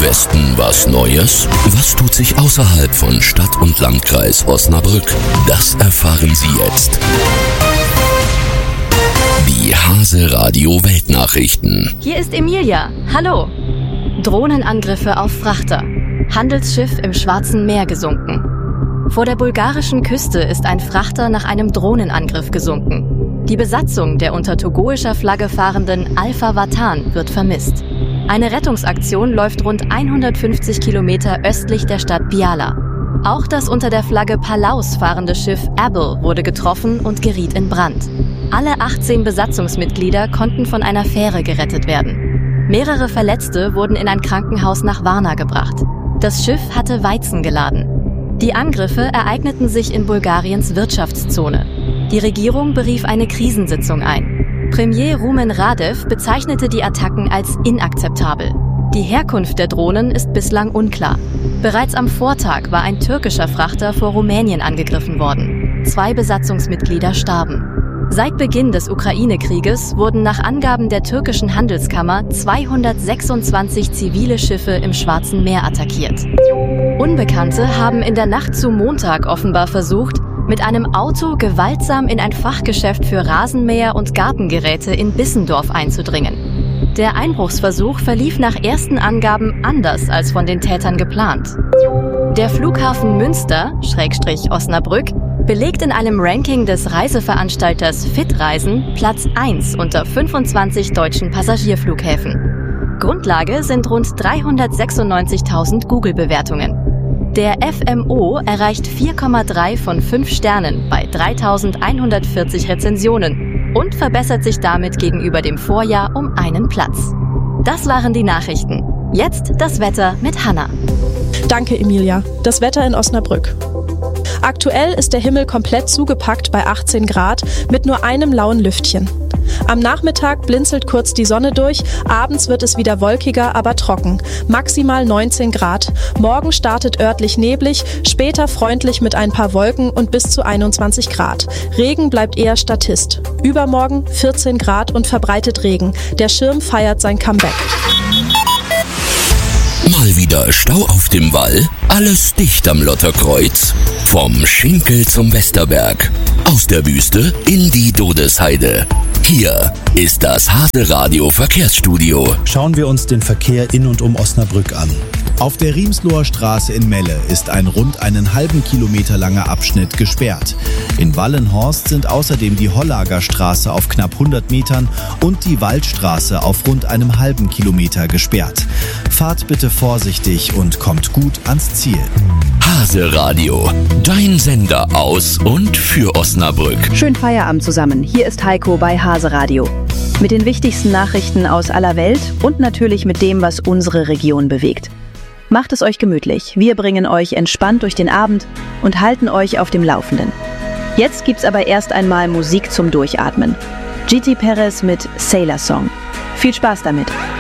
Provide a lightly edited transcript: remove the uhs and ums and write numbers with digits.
Westen was Neues? Was tut sich außerhalb von Stadt und Landkreis Osnabrück? Das erfahren Sie jetzt. Die Hase Radio Weltnachrichten. Hier ist Emilia. Hallo. Drohnenangriffe auf Frachter. Handelsschiff im Schwarzen Meer gesunken. Vor der bulgarischen Küste ist ein Frachter nach einem Drohnenangriff gesunken. Die Besatzung der unter togoischer Flagge fahrenden Alpha Vatan wird vermisst. Eine Rettungsaktion läuft rund 150 Kilometer östlich der Stadt Biala. Auch das unter der Flagge Palaus fahrende Schiff Abel wurde getroffen und geriet in Brand. Alle 18 Besatzungsmitglieder konnten von einer Fähre gerettet werden. Mehrere Verletzte wurden in ein Krankenhaus nach Varna gebracht. Das Schiff hatte Weizen geladen. Die Angriffe ereigneten sich in Bulgariens Wirtschaftszone. Die Regierung berief eine Krisensitzung ein. Premier Rumen Radev bezeichnete die Attacken als inakzeptabel. Die Herkunft der Drohnen ist bislang unklar. Bereits am Vortag war ein türkischer Frachter vor Rumänien angegriffen worden. 2 Besatzungsmitglieder starben. Seit Beginn des Ukraine-Krieges wurden nach Angaben der türkischen Handelskammer 226 zivile Schiffe im Schwarzen Meer attackiert. Unbekannte haben in der Nacht zu Montag offenbar versucht, mit einem Auto gewaltsam in ein Fachgeschäft für Rasenmäher und Gartengeräte in Bissendorf einzudringen. Der Einbruchsversuch verlief nach ersten Angaben anders als von den Tätern geplant. Der Flughafen Münster/Osnabrück belegt in einem Ranking des Reiseveranstalters Fitreisen Platz 1 unter 25 deutschen Passagierflughäfen. Grundlage sind rund 396.000 Google-Bewertungen. Der FMO erreicht 4,3 von 5 Sternen bei 3.140 Rezensionen und verbessert sich damit gegenüber dem Vorjahr um einen Platz. Das waren die Nachrichten. Jetzt das Wetter mit Hanna. Danke, Emilia. Das Wetter in Osnabrück. Aktuell ist der Himmel komplett zugepackt bei 18 Grad mit nur einem lauen Lüftchen. Am Nachmittag blinzelt kurz die Sonne durch, abends wird es wieder wolkiger, aber trocken. Maximal 19 Grad. Morgen startet örtlich neblig, später freundlich mit ein paar Wolken und bis zu 21 Grad. Regen bleibt eher Statist. Übermorgen 14 Grad und verbreitet Regen. Der Schirm feiert sein Comeback. Mal wieder Stau auf dem Wall, alles dicht am Lotterkreuz. Vom Schinkel zum Westerberg, aus der Wüste in die Dodesheide. Hier ist das Hase Radio Verkehrsstudio. Schauen wir uns den Verkehr in und um Osnabrück an. Auf der Riemsloher Straße in Melle ist ein rund einen halben Kilometer langer Abschnitt gesperrt. In Wallenhorst sind außerdem die Hollager Straße auf knapp 100 Metern und die Waldstraße auf rund einem halben Kilometer gesperrt. Fahrt bitte vorsichtig und kommt gut ans Ziel. Hase Radio, dein Sender aus und für Osnabrück. Schönen Feierabend zusammen. Hier ist Heiko bei Hase Radio. Mit den wichtigsten Nachrichten aus aller Welt und natürlich mit dem, was unsere Region bewegt. Macht es euch gemütlich. Wir bringen euch entspannt durch den Abend und halten euch auf dem Laufenden. Jetzt gibt's aber erst einmal Musik zum Durchatmen. Giti Perez mit Sailor Song. Viel Spaß damit.